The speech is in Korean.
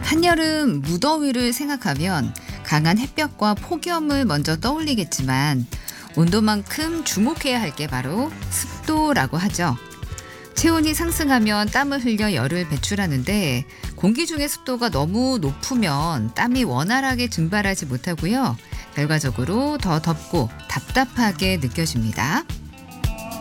한여름 무더위를 생각하면 강한 햇볕과 폭염을 먼저 떠올리겠지만 온도만큼 주목해야 할 게 바로 습도라고 하죠. 체온이 상승하면 땀을 흘려 열을 배출하는데 공기 중의 습도가 너무 높으면 땀이 원활하게 증발하지 못하고요. 결과적으로 더 덥고 답답하게 느껴집니다.